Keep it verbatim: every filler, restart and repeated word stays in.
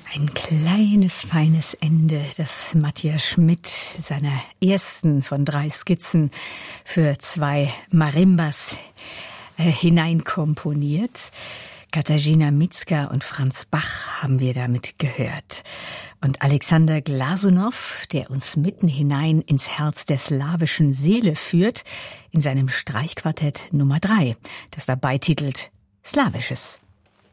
Ein kleines, feines Ende, das Matthias Schmidt seiner ersten von drei Skizzen für zwei Marimbas äh, hineinkomponiert. Katarzyna Mitzka und Franz Bach haben wir damit gehört. Und Alexander Glasunow, der uns mitten hinein ins Herz der slawischen Seele führt, in seinem Streichquartett Nummer drei, das dabei titelt Slawisches.